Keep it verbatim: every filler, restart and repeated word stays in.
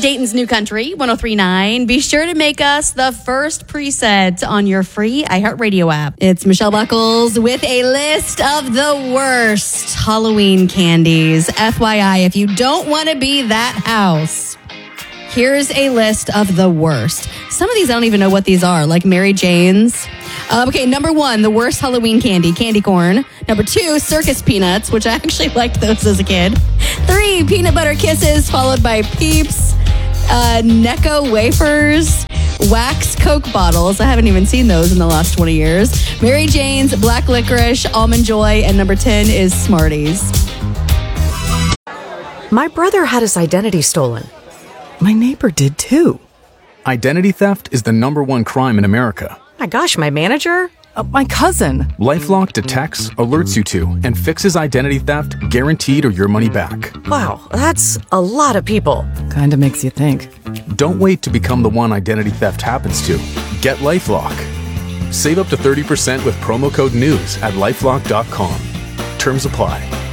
Dayton's New Country, one oh three point nine. Be sure to make us the first preset on your free iHeartRadio app. It's Michelle Buckles with a list of the worst Halloween candies. F Y I, if you don't want to be that house, here's a list of the worst. Some of these, I don't even know what these are, like Mary Jane's. Uh, okay, number one, the worst Halloween candy, candy corn. Number two, circus peanuts, which I actually liked those as a kid. Three, peanut butter kisses, followed by Peeps, uh, Necco wafers, wax Coke bottles. I haven't even seen those in the last twenty years. Mary Jane's, black licorice, almond joy, and number ten is Smarties. My brother had his identity stolen. My neighbor did too. Identity theft is the number one crime in America. My gosh, my manager? Uh, my cousin. LifeLock detects, alerts you to, and fixes identity theft guaranteed or your money back. Wow, that's a lot of people. Kinda makes you think. Don't wait to become the one identity theft happens to. Get LifeLock. Save up to thirty percent with promo code NEWS at LifeLock dot com. Terms apply.